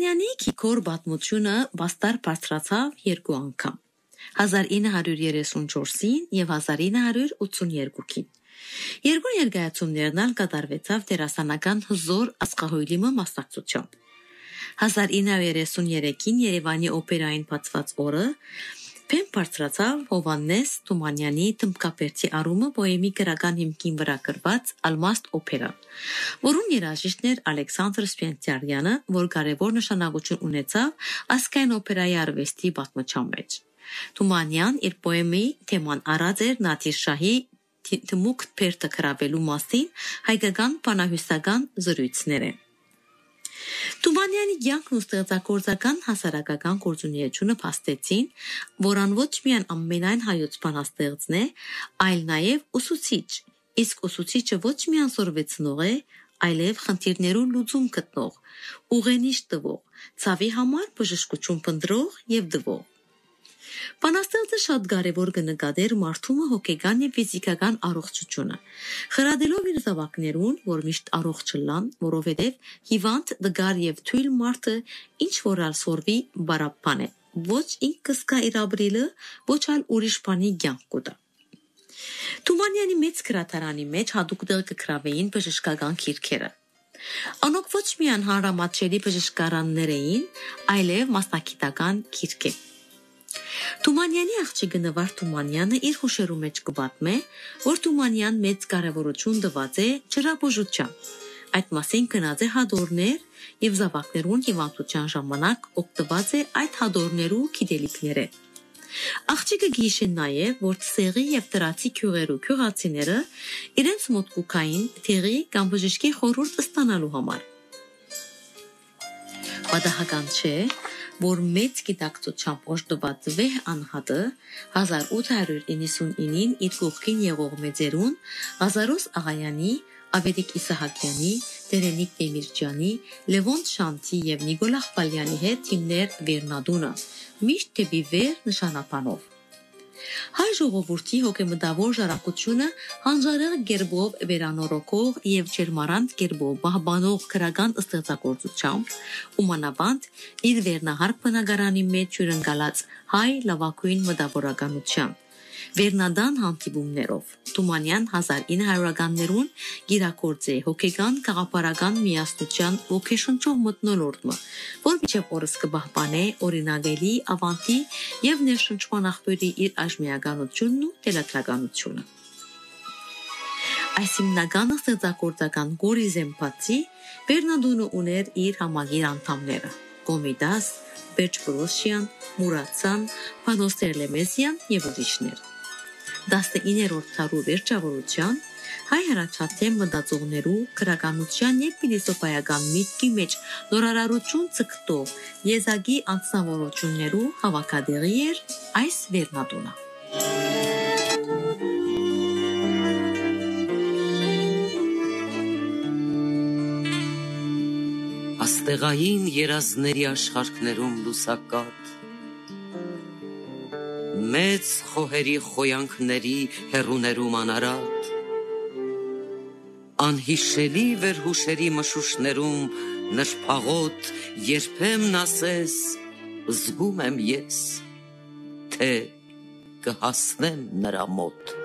Թումանյանի Քիքոր պատմությունը բաստար բարձրացավ երկու անգամ. 1934-ին եւ 1982-ին։ Երկու ներկայացումներն ալ կատարվեցավ դերասանական հզոր Ասկահույլիմը մասնակցությամբ։ 1933-ին Երևանի օպերային բացված օրը Փեմ բարձրացավ Հովհաննես Թումանյանի Թմբկապերտի արումը բոհեմի գրական հիմքին վրա գրված Ալմաստ օպերա, որում երաժիշտն էր Ալեքսանդր Սպենտիարյանը, որ կարևոր նշանակություն ունեցավ ասկային օպերայի արվեստի պատմության մեջ։ Թումանյան իր պոեմի թեման առած էր Նադիր Շահի Թմուկ Փերթը գրավելու մասին հայկական բանահյուսական զրույցները։ Թումանյանի կյանքն ու ստեղծագործական հասարակական գործունեությունը փաստեցին, որ ան ոչ միայն ամենայն հայոց բանաստեղծն է, այլ նաև ուսուցիչ, իսկ ուսուցիչը ոչ միայն սորվեցնող է, այլև խնդիրներու լուծում գտնող, ուղենիշ տվող, ցավի համար բժշկություն փնտրող եւ դվող։ Բանաստեղծը շատ կարևոր կնկատեր մարդու հոգեկան եւ ֆիզիկական առողջությունը, խրադելով իր զավակներուն, որ միշտ առողջ լան, որովհետեւ հիվանդ, դգար եւ թույլ մարդը ինչ որ ալ սորվի բարապան է, ոչ ինքս կա իր ապրիլը, ոչ ալ ուրիշ բանի կյանք կուտա։ Թումանյանի մեծ գրադարանի մեջ հատուկ տեղ կգրավեին բժշկական գիրքերը։ Անոնք ոչ միայն հանրամատչելի բժշկարաններ էին, այլև մասնագիտական գիրք։ Թումանյանի աղջիկը Նվար Թումանյանը իր հուշերու մեջ կպատմե, որ Թումանյան մեծ կարևորություն տված է ջրաբուժության։ Այդ մասին գնաց է հադորներ եւ զավակներուն հիվանդության ժամանակ օգտված է այդ հադորներու գիտելիքները։ Աղջիկը գիշե նաեւ, որ Սեղի եւ Տրացի քյուղերու քյուղացիները իրենց մոտ կուքային թերի կամ բժշկի խորհուրդ ստանալու համար։ Պատահական չէ, որ մեծ գիտակցությամբ օժտված վեհ անհատը 1899-ին իր կողքին եղող մեծերուն Ղազարոս Աղայանի, Ավետիք Իսահակյանի, Տերենիկ Տեմիրճյանի, Լևոնտ Շանթի եւ Նիկոլ Աղբալյանի հետ թիմներ Վերնադունը, միշտ դեպի վեր նշանապանով։ Հայ ժողովրդի հոգեմտավոր ժառանգությունը հանձարեղ գերբով վերանորոգող եւ ջերմարանտ գերբով բահբանող քրական ստեղծագործությամբ ումանավանդ իր վերնահարկ բնակարանի մեջ հյուրընկալած հայ լավագույն մտավորականության Վերնադան հանդիպումներով Թումանյան 1900-ականներուն գիրակորձե հոգեկան գաղափարական միասնության ոգեշնչող մթնոլորտը, որ միջև օրս կբահբանե օրինագելի ավանտի եւ ներշնչման աղբյուրի իր աժմիականությունն ու տելակրականությունը։ Այս հիմնական ստեղծագործական գորիզեն բացի Վերնադունը ուներ իր համագիր անդամները՝ Կոմիդաս, Բերջբրոսյան, Մուրացան, Փանոս Տերլեմեզյան եւ ուրիշներ։ 19-րդ դարու վերջավորության հայ հրաչատե մտածողներու քրականության եւ ֆիլիսոփայական միտքի մեջ նորարարություն ցկտող եզակի անձնավորություններու հավաքադեղի էր այս Վերնադունը։ Աստեղային երազների աշխարհներում լուսակատ մեծ խոհերի խոյանքների հերուներում անարատ անհիշելի վերհուշերի մշուշներում նշփաղոտ երբեմն ասես զգում եմ ես թե կհասնեմ նրա մոտ